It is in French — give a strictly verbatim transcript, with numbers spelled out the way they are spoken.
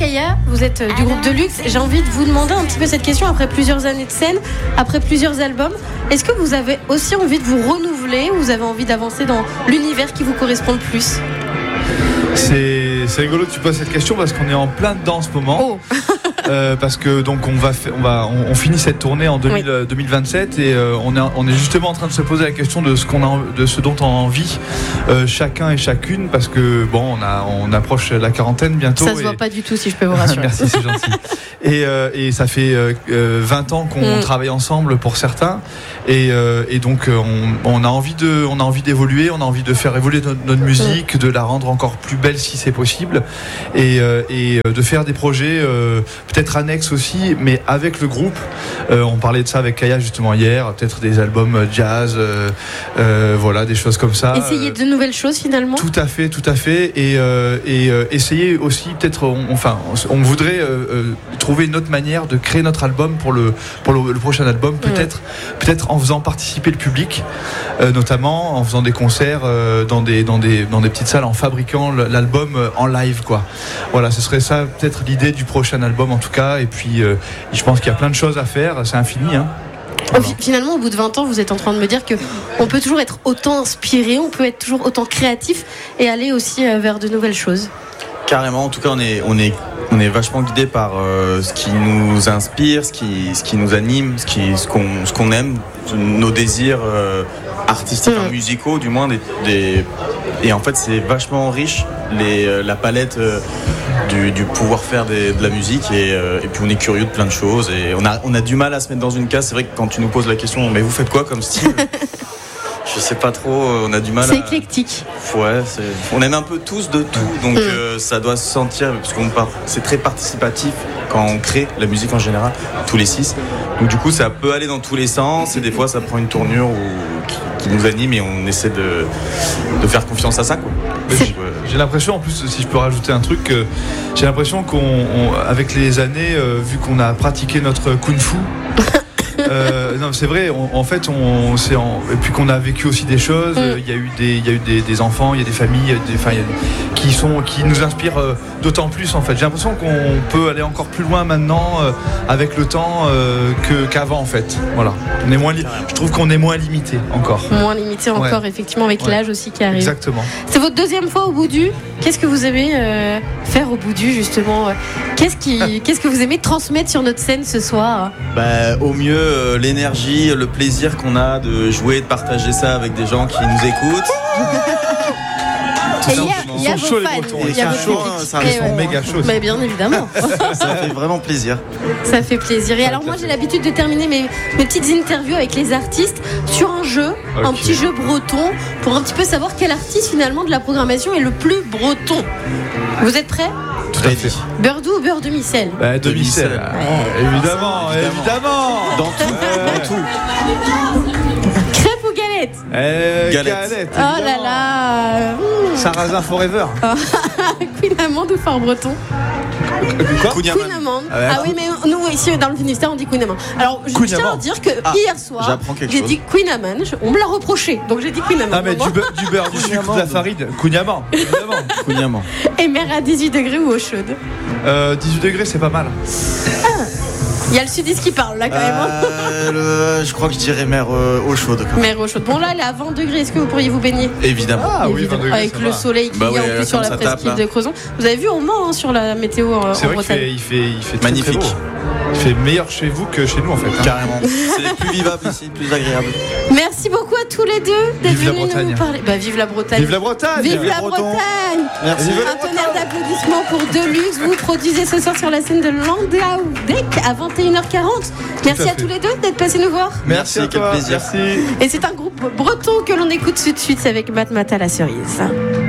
Kaya, vous êtes du groupe Deluxe. J'ai envie de vous demander un petit peu cette question après plusieurs années de scène, après plusieurs albums. Est-ce que vous avez aussi envie de vous renouveler ou vous avez envie d'avancer dans l'univers qui vous correspond le plus ? C'est, c'est rigolo que tu poses cette question parce qu'on est en plein dedans en ce moment. Oh. Euh, parce que donc on va, fait, on va, on, on finit cette tournée en deux mille, oui. deux mille vingt-sept et euh, on est, on est justement en train de se poser la question de ce qu'on a, de ce dont on a envie euh, chacun et chacune parce que bon, on a, on approche la quarantaine bientôt. Ça se et... voit pas du tout si je peux vous rassurer. Merci, c'est gentil. Et, euh, et ça fait euh, vingt ans qu'on mm. travaille ensemble pour certains et, euh, et donc on, on a envie de, on a envie d'évoluer, on a envie de faire évoluer notre, notre musique, mm. de la rendre encore plus belle si c'est possible et, euh, et de faire des projets. Euh, peut-être annexes aussi, mais avec le groupe. Euh, on parlait de ça avec Kaya justement hier, peut-être des albums jazz, euh, euh, voilà, des choses comme ça. Essayer de nouvelles choses finalement. Tout à fait, tout à fait. Et, euh, et euh, essayer aussi, peut-être, on, enfin, on voudrait euh, euh, trouver une autre manière de créer notre album pour le, pour le, le prochain album, peut-être, mmh. peut-être en faisant participer le public, euh, notamment en faisant des concerts euh, dans, des, dans, des, dans des petites salles, en fabriquant l'album en live, quoi. Voilà, ce serait ça peut-être l'idée du prochain album en tout cas, et puis euh, je pense qu'il y a plein de choses à faire, c'est infini hein. Voilà. Finalement, au bout de vingt ans, vous êtes en train de me dire qu'on peut toujours être autant inspiré, on peut être toujours autant créatif et aller aussi vers de nouvelles choses. Carrément, en tout cas on est, on est, on est vachement guidé par euh, ce qui nous inspire, ce qui, ce qui nous anime, ce, qui, ce, qu'on, ce qu'on aime, nos désirs euh, artistiques, mmh. musicaux du moins, des, des... et en fait c'est vachement riche les, la palette euh, du, du pouvoir faire des, de la musique et, euh, et puis on est curieux de plein de choses et on a, on a du mal à se mettre dans une case. C'est vrai que quand tu nous poses la question mais vous faites quoi comme style je sais pas trop, on a du mal c'est à... éclectique. Ouais, c'est... on aime un peu tous de tout, donc mmh. euh, ça doit se sentir, parce qu'on part... c'est très participatif quand on crée la musique en général, tous les six. Donc du coup, ça peut aller dans tous les sens, et des fois, ça prend une tournure où... qui, qui nous anime, et on essaie de, de faire confiance à ça, quoi. J'ai, j'ai l'impression, en plus, si je peux rajouter un truc, euh, j'ai l'impression qu'avec les années, euh, vu qu'on a pratiqué notre kung-fu, Euh, non, c'est vrai. On, en fait, on, c'est en, et puis qu'on a vécu aussi des choses. Il mm. y a eu des, il y a eu des, des enfants, il y a des familles, des, enfin, il y a, qui sont, qui nous inspirent euh, d'autant plus. En fait, j'ai l'impression qu'on peut aller encore plus loin maintenant euh, avec le temps euh, que, qu'avant. En fait, voilà. On est moins, li- je trouve qu'on est moins limité encore. Moins limité encore, ouais. Effectivement, avec ouais. l'âge aussi qui arrive. Exactement. C'est votre deuxième fois au Boudu. Qu'est-ce que vous aimez euh, faire au Boudu justement? Qu'est-ce qui, qu'est-ce que vous aimez transmettre sur notre scène ce soir? Bah, au mieux. Euh, l'énergie, le plaisir qu'on a de jouer, de partager ça avec des gens qui nous écoutent. Et il y a, y a vos fans, il y a vos fans, ça reste méga chaud. Mais bien évidemment. Ça fait vraiment plaisir. Ça fait plaisir. Et alors moi j'ai l'habitude de terminer mes, mes petites interviews avec les artistes sur un jeu, okay. un petit jeu breton, pour un petit peu savoir quel artiste finalement de la programmation est le plus breton. Vous êtes prêts? Tout à fait. Beurre doux ou beurre demi-sel? Bah, demi-sel. Ouais. Évidemment, évidemment, évidemment. Dans tout, ouais. dans tout. Crêpe ou galette? euh, Galette. galette. Oh là là. Mmh. Sarrasin forever. Queen Amande ou Fort Breton? Quoi? Queen Amande. Ah, ouais. Ah oui, mais nous ici dans le Finistère on dit Queen Amande. Alors je tiens à dire que ah, hier soir j'ai chose. dit Queen Amande, on me l'a reproché, donc j'ai dit Queen Amande. Ah mais du beurre, du, beurre, du sucre, de la farine, Queen Amande. Queen Amande. Et mer à dix-huit degrés ou eau chaude? euh, dix-huit degrés c'est pas mal. Ah. Il y a le sudiste qui parle là quand même. Euh, le, je crois que je dirais mer euh, eau chaude. Mer eau chaude. Bon là elle est à vingt degrés. Est-ce que vous pourriez vous baigner? Évidemment. Ah oui, vingt degrés. Avec le va. soleil qui bah vient ouais, en plus sur la presqu'île de Crozon. Vous avez vu on ment hein, sur la météo en, c'est en vrai Bretagne. qu'il fait, il fait, il fait très, magnifique. Très beau. Il fait meilleur chez vous que chez nous en fait. Hein. Carrément. C'est plus vivable ici, plus agréable. Merci beaucoup à tous les deux d'être vive venus nous parler. Bah vive la Bretagne. Vive la Bretagne. Vive, vive la Bretagne. Merci. Un tonnerre d'applaudissements pour Deluxe. Vous produisez ce soir sur la scène de Landaudeck à vingt et une heures quarante. Merci à, à tous les deux d'être passés nous voir. Merci, Merci à toi. Quel plaisir. Merci. Et c'est un groupe breton que l'on écoute tout de suite avec Matmata la cerise.